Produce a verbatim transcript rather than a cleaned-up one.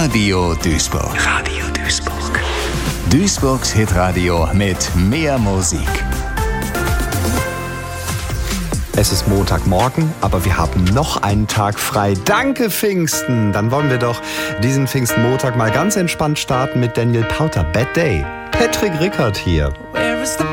Radio Duisburg. Radio Duisburg. Duisburgs Hitradio mit mehr Musik. Es ist Montagmorgen, aber wir haben noch einen Tag frei. Danke, Pfingsten! Dann wollen wir doch diesen Pfingstmontag mal ganz entspannt starten mit Daniel Powter. Bad Day. Patrick Rickert hier. Where is the